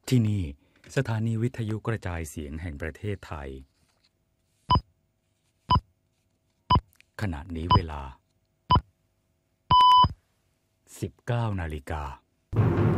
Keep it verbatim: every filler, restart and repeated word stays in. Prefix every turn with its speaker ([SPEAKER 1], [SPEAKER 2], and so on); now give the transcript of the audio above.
[SPEAKER 1] ที่นี่สถานีวิทยุกระจายเสียงแห่งประเทศไทยขณะนี้เวลา สิบเก้า นาฬิกา